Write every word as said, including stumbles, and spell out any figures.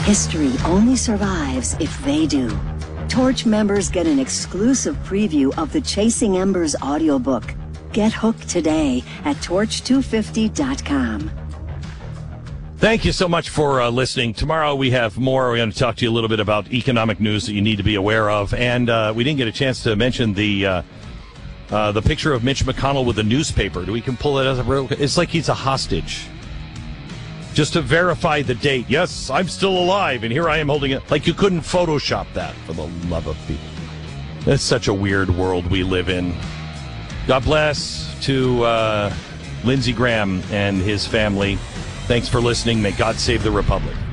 History only survives if they do. Torch members get an exclusive preview of the Chasing Embers audiobook. Get hooked today at torch two fifty dot com. Thank you so much for uh, listening. Tomorrow we have more. We're going to talk to you a little bit about economic news that you need to be aware of. And uh, we didn't get a chance to mention the uh, uh, the picture of Mitch McConnell with a newspaper. We can pull it as a real. It's like he's a hostage. Just to verify the date. Yes, I'm still alive, and here I am holding it. Like you couldn't Photoshop that, for the love of people. It's such a weird world we live in. God bless to uh, Lindsey Graham and his family. Thanks for listening. May God save the Republic.